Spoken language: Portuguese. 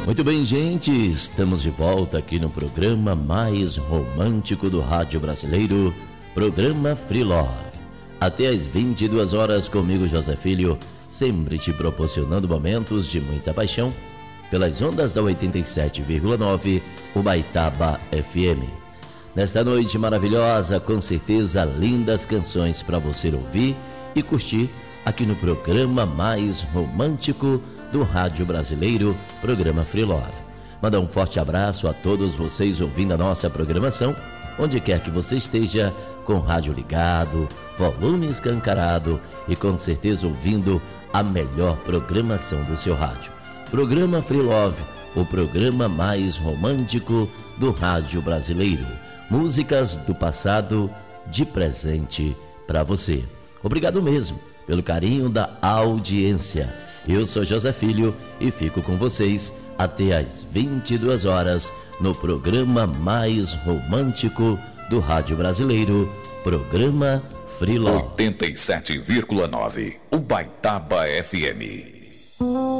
Muito bem, gente, estamos de volta aqui no programa mais romântico do rádio brasileiro, programa Free Love. Até às 22 horas comigo, José Filho, sempre te proporcionando momentos de muita paixão pelas ondas da 87,9 Ubaitaba FM. Nesta noite maravilhosa, com certeza lindas canções para você ouvir e curtir aqui no programa mais romântico do rádio brasileiro, programa Free Love. Mandar um forte abraço a todos vocês ouvindo a nossa programação, onde quer que você esteja, com o rádio ligado, volume escancarado e com certeza ouvindo a melhor programação do seu rádio. Programa Free Love, o programa mais romântico do rádio brasileiro. Músicas do passado de presente para você. Obrigado mesmo pelo carinho da audiência. Eu sou José Filho e fico com vocês até às 22 horas no programa mais romântico do rádio brasileiro, programa Free Love. 87,9 Ubaitaba FM.